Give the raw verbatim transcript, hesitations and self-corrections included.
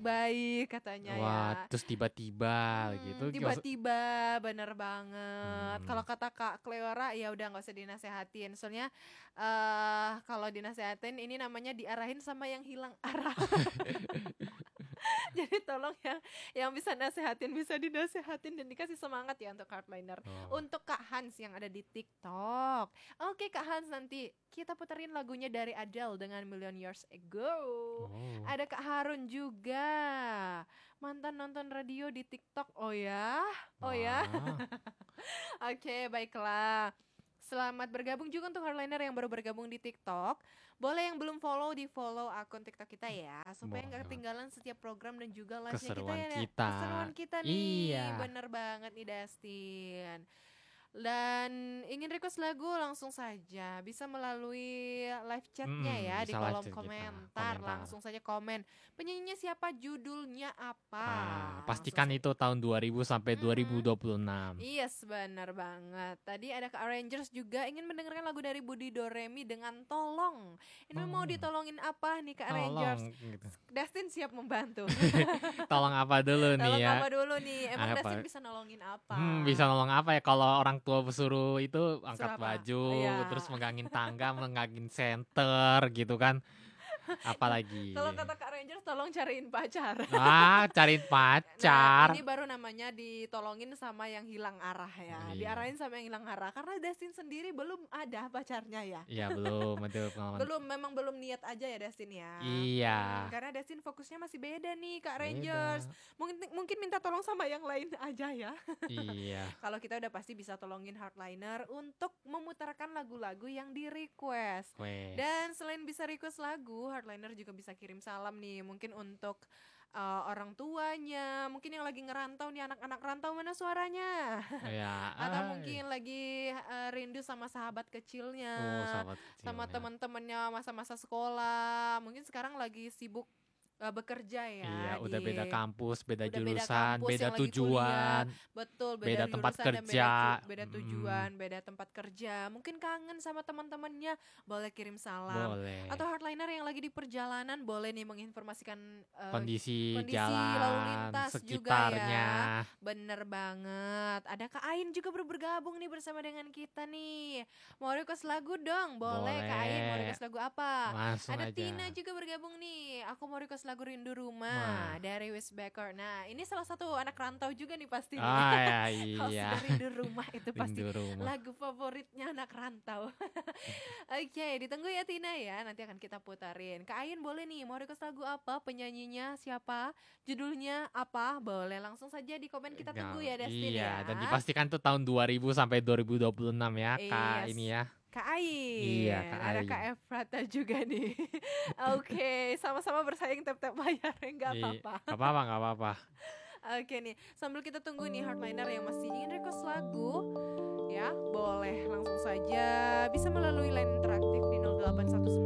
baik-baik katanya ya. Wah, terus tiba-tiba Hmm, gitu. tiba-tiba bener banget. Hmm. Kalau kata Kak Cleora ya udah nggak usah dinasehatin. Soalnya eh kalau dinasehatin ini namanya diarahin sama yang hilang arah. Jadi tolong yang yang bisa nasehatin bisa dinasehatin dan dikasih semangat ya untuk Heartliner. Oh. Untuk Kak Hans yang ada di TikTok. Oke Kak Hans, nanti kita puterin lagunya dari Adele dengan Million Years Ago. Oh. Ada Kak Harun juga, mantan nonton radio di TikTok. Oh ya, oh ya. Wah. Oke, baiklah. Selamat bergabung juga untuk Hardliner yang baru bergabung di TikTok. Boleh yang belum follow di follow akun TikTok kita ya, supaya nggak Boleh. ketinggalan setiap program dan juga live-nya kita Keseruan ya. kita. Keseruan kita nih, Iya. bener banget nih Dustin. Dan ingin request lagu langsung saja bisa melalui live chatnya Hmm, ya di bisa live kolom chat kita, komentar. komentar. Langsung saja komen penyanyinya siapa, judulnya apa. Ah, Langsung pastikan saja. itu tahun dua ribu sampai Mhm. dua ribu dua puluh enam. Yes, benar banget. Tadi ada Kak Rangers juga ingin mendengarkan lagu dari Budi Doremi dengan Tolong. Ini mau Hmm. ditolongin apa nih Kak Rangers? Tolong gitu. Dustin siap membantu. Tolong apa dulu nih Tolong ya? apa dulu nih? Emang Apa? Dustin bisa nolongin apa? Hmm, bisa nolong apa ya kalau orang tua suruh itu Suruh angkat apa? baju, Iya. terus megangin tangga, megangin senter gitu kan. Apalagi. Kalau kata Kak Rangers tolong cariin pacar. Ah, cariin Nah, pacar. ini baru namanya ditolongin sama yang hilang arah ya. Iya. Diarahin sama yang hilang arah karena Dustin sendiri belum ada pacarnya ya. Iya, belum ada pengalaman. Belum, memang belum niat aja ya Dustin ya. Iya. Hmm, karena Dustin fokusnya masih beda nih Kak Beda. Rangers. Mungkin mungkin minta tolong sama yang lain aja ya. Iya. Kalau kita udah pasti bisa tolongin Hardliner untuk memutarkan lagu-lagu yang di request. Wes. Dan selain bisa request lagu, Hardliner juga bisa kirim salam nih. Mungkin untuk uh, orang tuanya, mungkin yang lagi ngerantau nih, anak-anak rantau mana suaranya. Ya. Atau ay. mungkin lagi uh, rindu sama sahabat kecilnya, Oh, sahabat kecil. sama ya. teman-temannya masa-masa sekolah. Mungkin sekarang lagi sibuk uh, bekerja ya. Iya, udah di- beda kampus, beda udah beda jurusan, kampus, beda yang lagi tujuan. Betul, beda, Beda tempat jurusan dan kerja. beda, cu- beda Mm. tujuan, beda tempat kerja. Mungkin kangen sama teman-temannya, boleh kirim salam. Boleh. Atau Hardliner yang lagi di perjalanan boleh nih menginformasikan uh, kondisi, kondisi jalan lalu lintas juga sekitarnya. ya. Bener banget. Ada Kak Ain juga baru bergabung nih bersama dengan kita nih. Mau request lagu dong? Boleh, Kak Ain. Mau Boleh. request lagu apa? Langsung Ada aja. Tina juga bergabung nih. Aku mau request lagu Rindu Rumah Wah. dari Wisbacker. Nah, ini salah satu anak rantau juga nih pasti nih. Ah ya, Kalau iya. sudah Rindu Rumah itu pasti Rindu rumah. lagu favoritnya anak rantau. Oke, ditunggu ya Tina ya. Nanti akan kita putarin. Kak Ain boleh nih, mau request lagu apa? Penyanyinya siapa? Judulnya apa? Boleh langsung saja di komen, kita tunggu ya Destin Iya, ya. dan dipastikan tuh tahun dua ribu sampai dua ribu dua puluh enam ya, Kak. Yes. Ini ya. Kak Ain. Iya, Kak Ada Ain. Kak Efrata juga nih. Oke, sama-sama bersaing tap-tap layar, enggak Iya, apa-apa. nggak apa-apa, nggak apa-apa. Oke nih, sambil kita tunggu nih Hardliner yang masih ingin request lagu, ya boleh langsung saja bisa melalui line interaktif di nol delapan satu sembilan